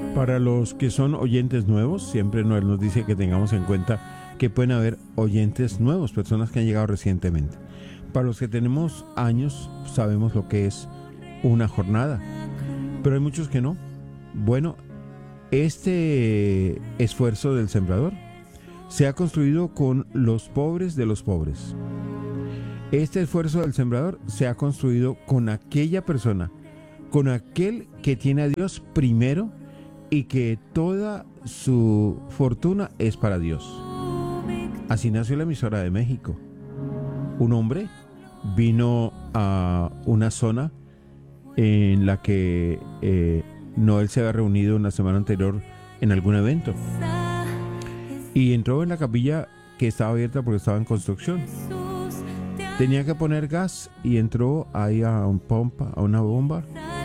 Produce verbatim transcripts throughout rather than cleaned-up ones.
Para los que son oyentes nuevos, siempre Noel nos dice que tengamos en cuenta que pueden haber oyentes nuevos, personas que han llegado recientemente. Para los que tenemos años, sabemos lo que es una jornada, pero hay muchos que no. Bueno, este esfuerzo del sembrador se ha construido con los pobres de los pobres. Este esfuerzo del sembrador se ha construido con aquella persona, con aquel que tiene a Dios primero y que toda su fortuna es para Dios. Así nació la emisora de México. Un hombre vino a una zona en la que eh, Noel se había reunido en la semana anterior en algún evento y entró en la capilla que estaba abierta porque estaba en construcción. Tenía que poner gas y entró ahí a un pompa, a una bomba,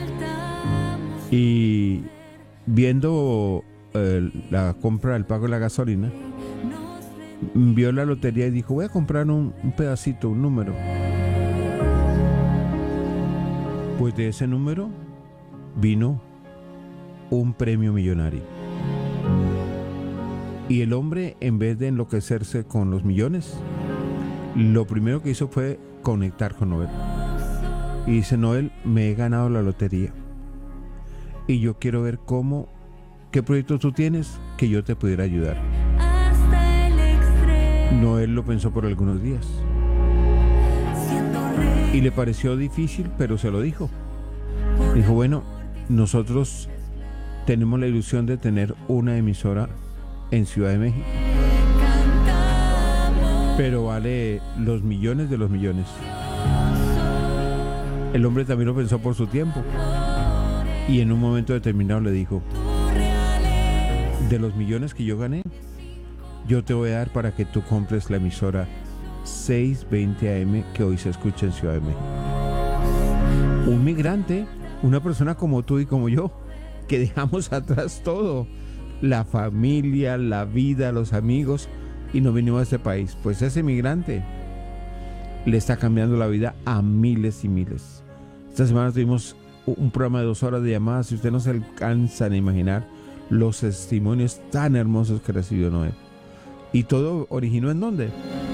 y viendo eh, la compra, el pago de la gasolina, vio la lotería y dijo: voy a comprar un, un pedacito, un número. Pues de ese número vino un premio millonario. Y el hombre, en vez de enloquecerse con los millones, lo primero que hizo fue conectar con Noel. Y dice: Noel, me he ganado la lotería y yo quiero ver cómo, qué proyecto tú tienes que yo te pudiera ayudar. Noel lo pensó por algunos días y le pareció difícil, pero se lo dijo. Dijo: bueno, nosotros tenemos la ilusión de tener una emisora en Ciudad de México, pero vale los millones de los millones. El hombre también lo pensó por su tiempo y en un momento determinado le dijo: de los millones que yo gané, yo te voy a dar para que tú compres la emisora seiscientos veinte A M que hoy se escucha en Ciudad de México. Un migrante, una persona como tú y como yo, que dejamos atrás todo, la familia, la vida, los amigos, y nos vinimos a este país. Pues ese migrante le está cambiando la vida a miles y miles. Esta semana tuvimos un programa de dos horas de llamadas y ustedes no se alcanzan a imaginar los testimonios tan hermosos que recibió Noel. Y todo originó ¿en dónde?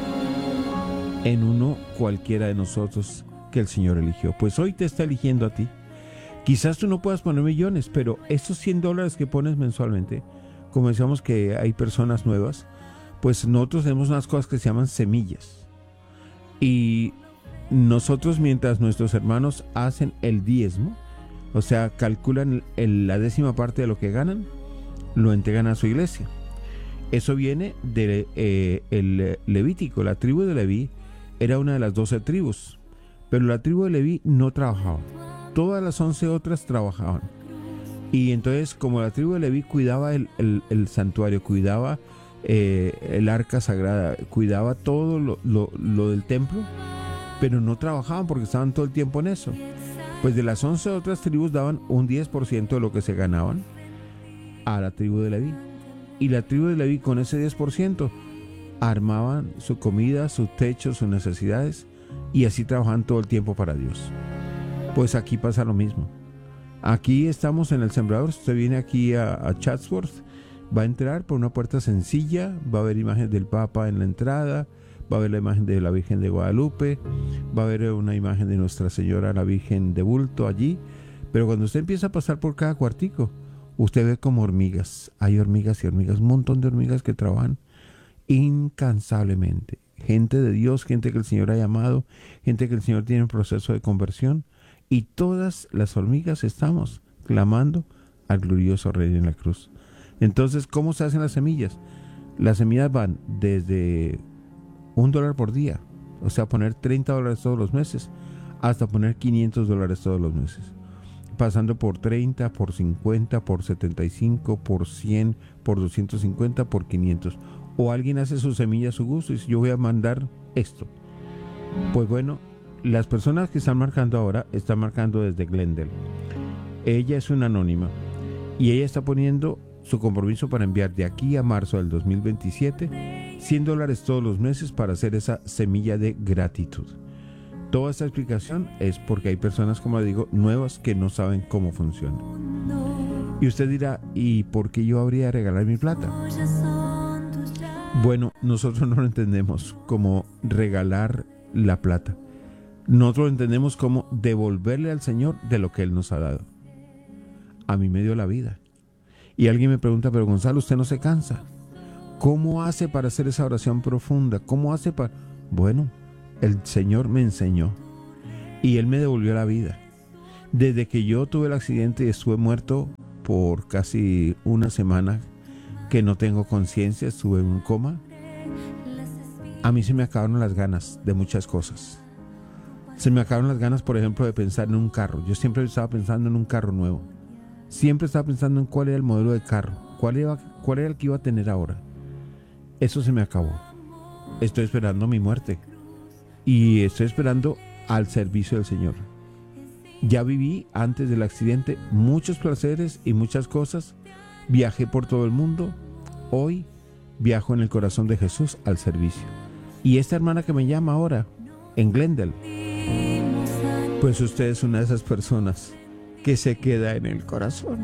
En uno cualquiera de nosotros que el Señor eligió. Pues hoy te está eligiendo a ti. Quizás tú no puedas poner millones, pero esos cien dólares que pones mensualmente, como decíamos que hay personas nuevas, pues nosotros tenemos unas cosas que se llaman semillas. Y nosotros, mientras nuestros hermanos hacen el diezmo, o sea, calculan el, la décima parte de lo que ganan, lo entregan a su iglesia. Eso viene del de, eh, Levítico. La tribu de Leví era una de las doce tribus, pero la tribu de Leví no trabajaba. Todas las once otras trabajaban. Y entonces, como la tribu de Leví cuidaba el, el, el santuario, cuidaba eh, el arca sagrada, cuidaba todo lo, lo, lo del templo, pero no trabajaban porque estaban todo el tiempo en eso. Pues de las once otras tribus daban un diez por ciento de lo que se ganaban a la tribu de Leví. Y la tribu de Leví, con ese diez por ciento, armaban su comida, su techo, sus necesidades, y así trabajaban todo el tiempo para Dios. Pues aquí pasa lo mismo. Aquí estamos en el Sembrador. Usted viene aquí a, a Chatsworth, va a entrar por una puerta sencilla, va a ver imágenes del Papa en la entrada, va a ver la imagen de la Virgen de Guadalupe, va a ver una imagen de Nuestra Señora, la Virgen de bulto allí. Pero cuando usted empieza a pasar por cada cuartico, usted ve como hormigas. Hay hormigas y hormigas, un montón de hormigas que trabajan incansablemente. Gente de Dios, gente que el Señor ha llamado, gente que el Señor tiene un proceso de conversión. Y todas las hormigas estamos clamando al glorioso Rey en la cruz. Entonces, ¿cómo se hacen las semillas? Las semillas van desde un dólar por día, o sea, poner treinta dólares todos los meses, hasta poner quinientos dólares todos los meses. Pasando por treinta, por cincuenta, por setenta y cinco, por cien, por doscientos cincuenta, por quinientos. O alguien hace su semilla a su gusto y dice: yo voy a mandar esto. Pues bueno, las personas que están marcando ahora están marcando desde Glendale. Ella es una anónima y ella está poniendo su compromiso para enviar de aquí a marzo del dos mil veintisiete cien dólares todos los meses para hacer esa semilla de gratitud. Toda esta explicación es porque hay personas, como digo, nuevas que no saben cómo funciona. Y usted dirá, ¿y por qué yo habría de regalar mi plata? Bueno, nosotros no lo entendemos como regalar la plata. Nosotros lo entendemos como devolverle al Señor de lo que Él nos ha dado. A mí me dio la vida. Y alguien me pregunta, pero Gonzalo, ¿usted no se cansa? ¿Cómo hace para hacer esa oración profunda? ¿Cómo hace para...? Bueno, el Señor me enseñó y Él me devolvió la vida. Desde que yo tuve el accidente y estuve muerto por casi una semana, que no tengo conciencia, estuve en un coma, a mí se me acabaron las ganas de muchas cosas. Se me acabaron las ganas, por ejemplo, de pensar en un carro. Yo siempre estaba pensando en un carro nuevo. Siempre estaba pensando en cuál era el modelo de carro, cuál era, cuál era el que iba a tener ahora. Eso se me acabó. Estoy esperando mi muerte y estoy esperando al servicio del Señor. Ya viví antes del accidente muchos placeres y muchas cosas. Viajé por todo el mundo. Hoy viajo en el corazón de Jesús al servicio. Y esta hermana que me llama ahora, en Glendale, pues usted es una de esas personas que se queda en el corazón.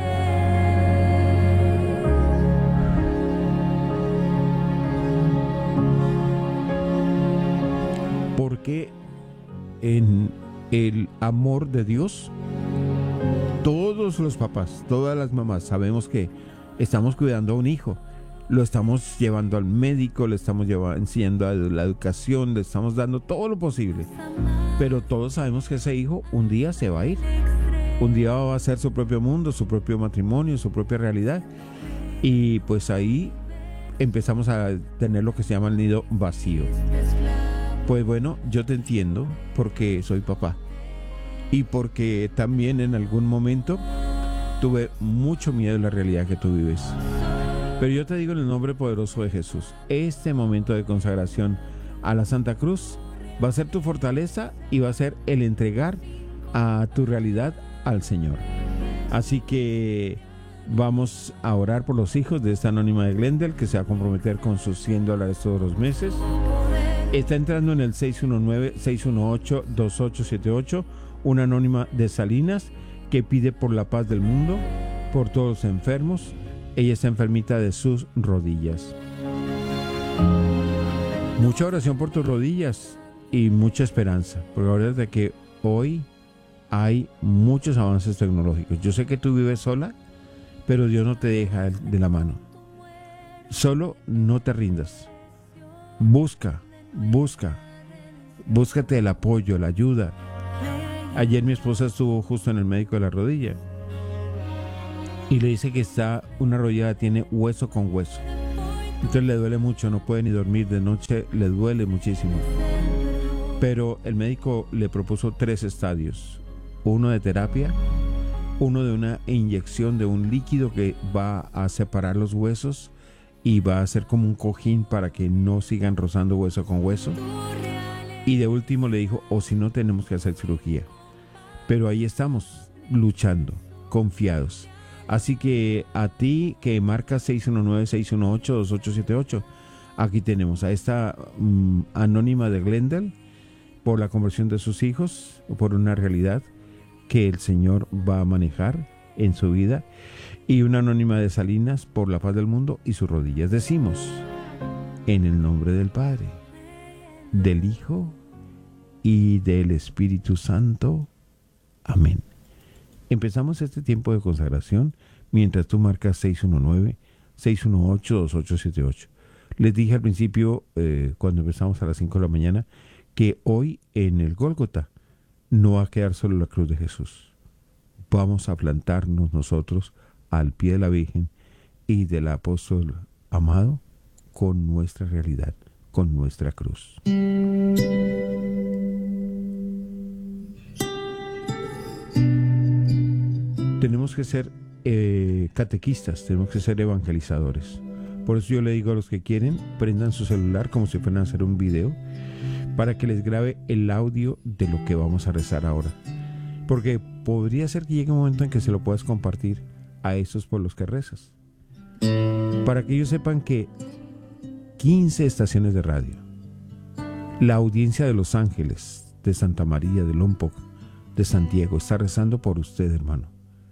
Porque en el amor de Dios, todos los papás, todas las mamás sabemos que estamos cuidando a un hijo, lo estamos llevando al médico, le estamos llevando, enseñando a la educación, le estamos dando todo lo posible, pero todos sabemos que ese hijo un día se va a ir, un día va a hacer su propio mundo, su propio matrimonio, su propia realidad, y pues ahí empezamos a tener lo que se llama el nido vacío. Pues bueno, yo te entiendo porque soy papá y porque también en algún momento tuve mucho miedo de la realidad que tú vives. Pero yo te digo en el nombre poderoso de Jesús, este momento de consagración a la Santa Cruz va a ser tu fortaleza y va a ser el entregar a tu realidad al Señor. Así que vamos a orar por los hijos de esta anónima de Glendale que se va a comprometer con sus cien dólares todos los meses. Está entrando en el seis uno nueve, seis uno ocho, dos ocho siete ocho, una anónima de Salinas que pide por la paz del mundo, por todos los enfermos. Ella está enfermita de sus rodillas. Mucha oración por tus rodillas y mucha esperanza, porque ahora es de que hoy hay muchos avances tecnológicos. Yo sé que tú vives sola, pero Dios no te deja de la mano. Solo no te rindas. Busca. Busca, búscate el apoyo, la ayuda. Ayer mi esposa estuvo justo en el médico de la rodilla y le dice que está, una rodilla tiene hueso con hueso. Entonces le duele mucho, no puede ni dormir de noche, le duele muchísimo. Pero el médico le propuso tres estadios: uno de terapia, uno de una inyección de un líquido que va a separar los huesos y va a ser como un cojín para que no sigan rozando hueso con hueso. Y de último le dijo, o si no, tenemos que hacer cirugía. Pero ahí estamos, luchando, confiados. Así que a ti que marcas seis uno nueve, seis uno ocho, dos ocho siete ocho, aquí tenemos a esta um, anónima de Glendale por la conversión de sus hijos, por una realidad que el Señor va a manejar en su vida, y una anónima de Salinas por la paz del mundo y sus rodillas. Decimos, en el nombre del Padre, del Hijo y del Espíritu Santo. Amén. Empezamos este tiempo de consagración mientras tú marcas seis uno nueve, seis uno ocho, dos ocho siete ocho. Les dije al principio, eh, cuando empezamos a las cinco de la mañana, que hoy en el Gólgota no va a quedar solo la cruz de Jesús. Vamos a plantarnos nosotros al pie de la Virgen y del apóstol amado con nuestra realidad, con nuestra cruz. Tenemos que ser eh, catequistas, tenemos que ser evangelizadores. Por eso yo le digo a los que quieren, prendan su celular como si fueran a hacer un video para que les grabe el audio de lo que vamos a rezar ahora. Porque podría ser que llegue un momento en que se lo puedas compartir a esos por los que rezas. Para que ellos sepan que quince estaciones de radio, la audiencia de Los Ángeles, de Santa María, de Lompoc, de Santiago, está rezando por usted, hermano.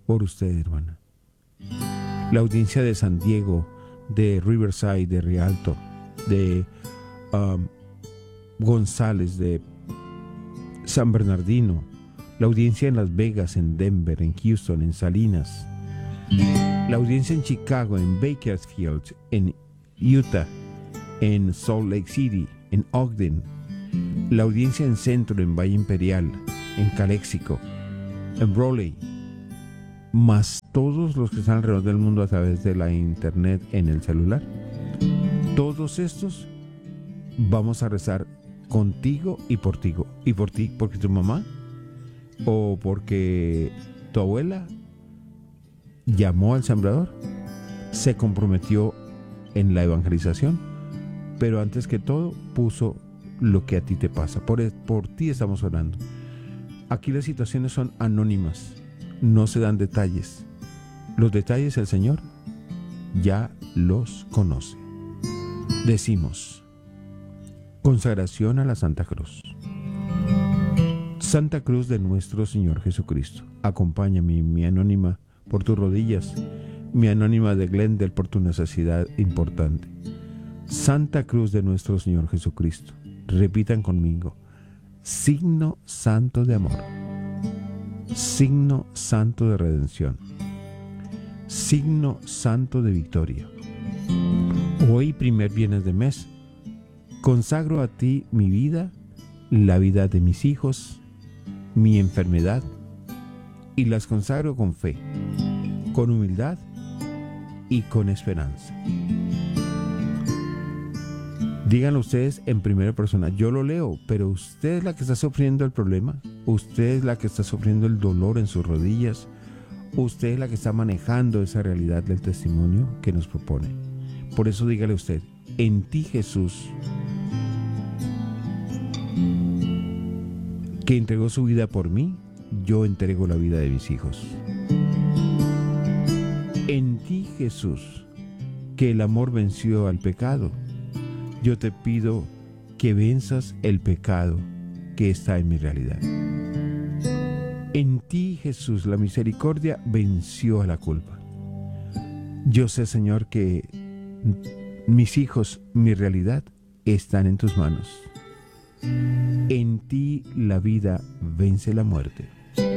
por usted, hermana. La audiencia de San Diego, de Riverside, de Rialto, de um, González, de San Bernardino, la audiencia en Las Vegas, en Denver, en Houston, en Salinas, la audiencia en Chicago, en Bakersfield, en Utah, en Salt Lake City, en Ogden, la audiencia en Centro, en Valle Imperial, en Calexico, en Raleigh, más todos los que están alrededor del mundo a través de la internet en el celular. Todos estos vamos a rezar contigo y por ti, y por ti, porque tu mamá o porque tu abuela llamó al sembrador, se comprometió en la evangelización, pero antes que todo puso lo que a ti te pasa. Por, por ti estamos orando. Aquí las situaciones son anónimas, no se dan detalles. Los detalles el Señor ya los conoce. Decimos: consagración a la Santa Cruz. Santa Cruz de nuestro Señor Jesucristo, acompáñame, mi anónima, por tus rodillas, mi anónima de Glendale, por tu necesidad importante. Santa Cruz de nuestro Señor Jesucristo, repitan conmigo: signo santo de amor, signo santo de redención, signo santo de victoria. Hoy, primer viernes de mes, consagro a ti mi vida, la vida de mis hijos, mi enfermedad, y las consagro con fe, con humildad y con esperanza. Díganlo ustedes en primera persona. Yo lo leo, pero usted es la que está sufriendo el problema, usted es la que está sufriendo el dolor en sus rodillas, usted es la que está manejando esa realidad del testimonio que nos propone. Por eso dígale usted: en ti, Jesús, que entregó su vida por mí, yo entrego la vida de mis hijos. En ti, Jesús, que el amor venció al pecado, yo te pido que venzas el pecado que está en mi realidad. En ti, Jesús, la misericordia venció a la culpa. Yo sé, Señor, que mis hijos, mi realidad, están en tus manos. En ti la vida vence la muerte.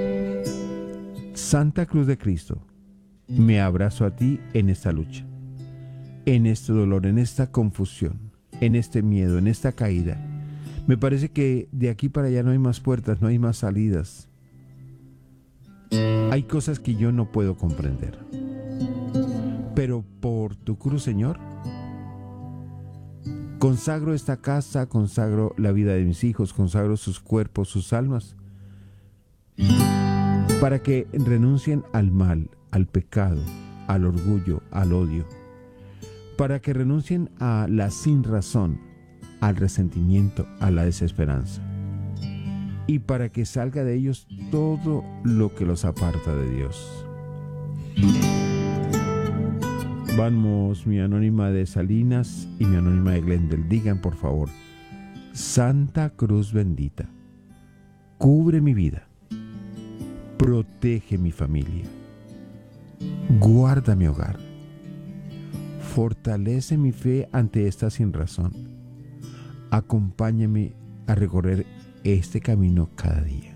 Santa Cruz de Cristo, me abrazo a ti en esta lucha, en este dolor, en esta confusión, en este miedo, en esta caída. Me parece que de aquí para allá no hay más puertas, no hay más salidas. Hay cosas que yo no puedo comprender. Pero por tu cruz, Señor, consagro esta casa, consagro la vida de mis hijos, consagro sus cuerpos, sus almas, para que renuncien al mal, al pecado, al orgullo, al odio, para que renuncien a la sinrazón, al resentimiento, a la desesperanza, y para que salga de ellos todo lo que los aparta de Dios. Vamos, mi anónima de Salinas y mi anónima de Glendale, digan por favor: Santa Cruz bendita, cubre mi vida, protege mi familia, guarda mi hogar, fortalece mi fe ante esta sinrazón, acompáñame a recorrer este camino cada día.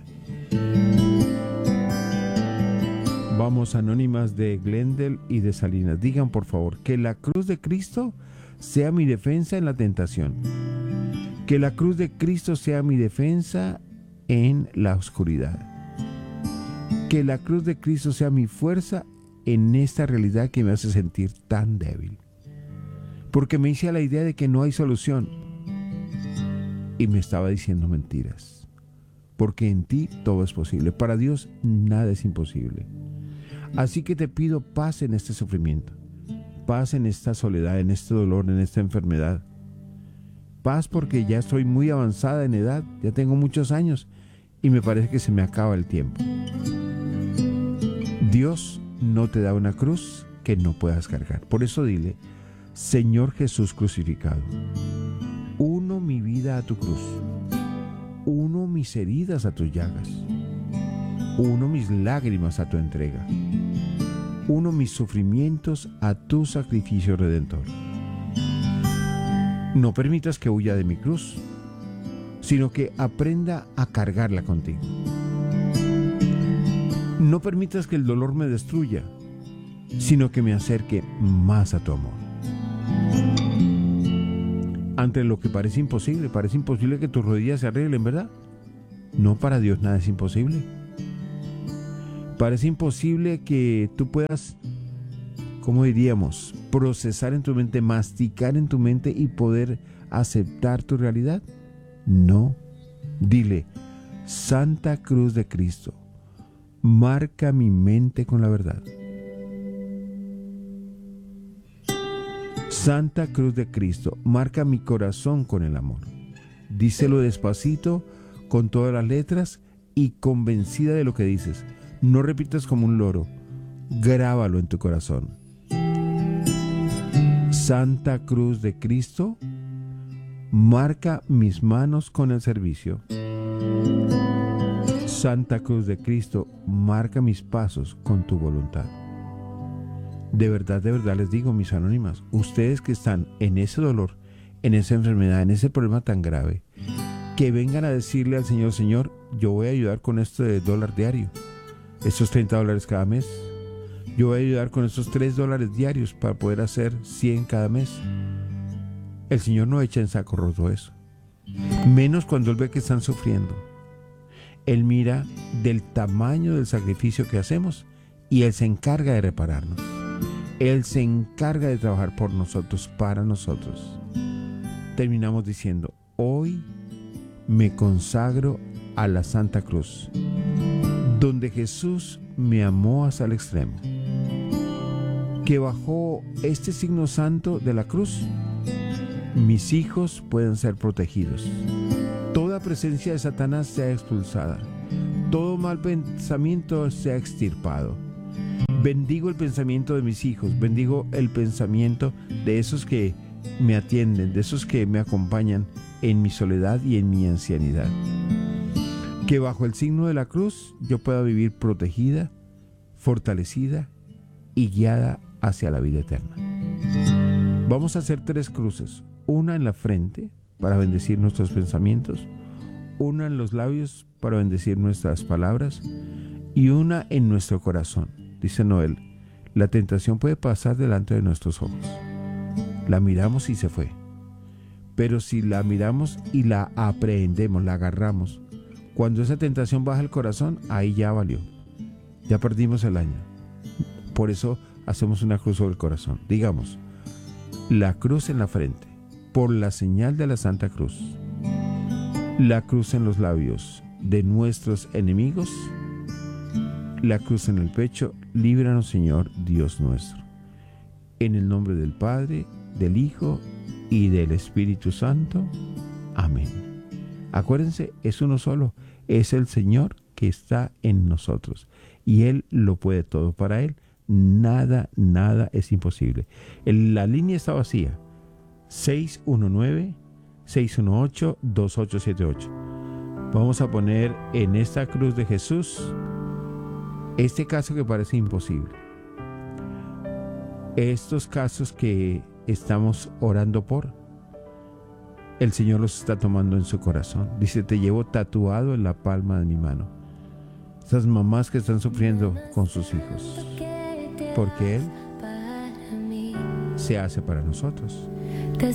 Vamos, anónimas de Glendale y de Salinas, digan por favor: que la cruz de Cristo sea mi defensa en la tentación, que la cruz de Cristo sea mi defensa en la oscuridad, que la cruz de Cristo sea mi fuerza en esta realidad que me hace sentir tan débil, porque me hice a la idea de que no hay solución y me estaba diciendo mentiras, porque en ti todo es posible, para Dios nada es imposible. Así que te pido paz en este sufrimiento, paz en esta soledad, en este dolor, en esta enfermedad. Paz porque ya estoy muy avanzada en edad, ya tengo muchos años y me parece que se me acaba el tiempo. Dios no te da una cruz que no puedas cargar. Por eso dile: Señor Jesús crucificado, uno mi vida a tu cruz, uno mis heridas a tus llagas, uno mis lágrimas a tu entrega. uno mis sufrimientos a tu sacrificio redentor. No permitas que huya de mi cruz, sino que aprenda a cargarla contigo. No permitas que el dolor me destruya, sino que me acerque más a tu amor. Ante lo que parece imposible, parece imposible que tus rodillas se arreglen, ¿verdad? No, para Dios nada es imposible. Parece imposible que tú puedas, ¿cómo diríamos?, procesar en tu mente, masticar en tu mente y poder aceptar tu realidad. No. Dile: Santa Cruz de Cristo, marca mi mente con la verdad. Santa Cruz de Cristo, marca mi corazón con el amor. Díselo despacito, con todas las letras y convencida de lo que dices. No repitas como un loro, grábalo en tu corazón. Santa Cruz de Cristo, marca mis manos con el servicio. Santa Cruz de Cristo, marca mis pasos con tu voluntad. De verdad, de verdad les digo, mis anónimas, ustedes que están en ese dolor, en esa enfermedad, en ese problema tan grave, que vengan a decirle al Señor: Señor, yo voy a ayudar con esto de dólar diario, estos treinta dólares cada mes. Yo voy a ayudar con estos tres dólares diarios para poder hacer cien cada mes. El Señor no echa en saco roto eso. Menos cuando Él ve que están sufriendo. Él mira del tamaño del sacrificio que hacemos y Él se encarga de repararnos. Él se encarga de trabajar por nosotros, para nosotros. Terminamos diciendo: hoy me consagro a la Santa Cruz, donde Jesús me amó hasta el extremo, que bajo este signo santo de la cruz, mis hijos pueden ser protegidos. Toda presencia de Satanás sea expulsada. Todo mal pensamiento sea extirpado. Bendigo el pensamiento de mis hijos. Bendigo el pensamiento de esos que me atienden, de esos que me acompañan en mi soledad y en mi ancianidad. Que bajo el signo de la cruz yo pueda vivir protegida, fortalecida y guiada hacia la vida eterna. Vamos a hacer tres cruces. Una en la frente para bendecir nuestros pensamientos, una en los labios para bendecir nuestras palabras y una en nuestro corazón. Dice Noel: la tentación puede pasar delante de nuestros ojos. La miramos y se fue. Pero si la miramos y la aprehendemos, la agarramos, cuando esa tentación baja al corazón, ahí ya valió. Ya perdimos el año. Por eso hacemos una cruz sobre el corazón. Digamos: la cruz en la frente, por la señal de la Santa Cruz. La cruz en los labios de nuestros enemigos. La cruz en el pecho. Líbranos, Señor, Dios nuestro. En el nombre del Padre, del Hijo y del Espíritu Santo. Amén. Acuérdense, es uno solo. Es el Señor que está en nosotros. Y Él lo puede todo. Para Él, nada, nada es imposible. La línea está vacía. seis uno nueve, seis uno ocho, dos ocho siete ocho. Vamos a poner en esta cruz de Jesús este caso que parece imposible. Estos casos que estamos orando por, el Señor los está tomando en su corazón. Dice: te llevo tatuado en la palma de mi mano. Esas mamás que están sufriendo con sus hijos, porque Él se hace para nosotros.